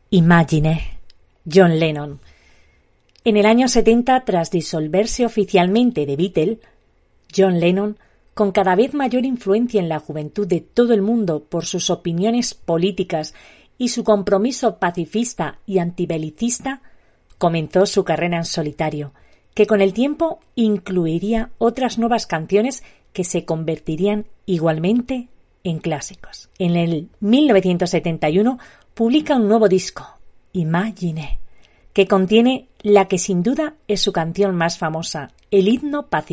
Imagine, John Lennon. En el año 70, tras disolverse oficialmente The Beatles, John Lennon, con cada vez mayor influencia en la juventud de todo el mundo por sus opiniones políticas y su compromiso pacifista y antibelicista, comenzó su carrera en solitario, que con el tiempo incluiría otras nuevas canciones que se convertirían igualmente en clásicos. En el 1971 publica un nuevo disco, Imagine, que contiene la que sin duda es su canción más famosa, el himno pacifista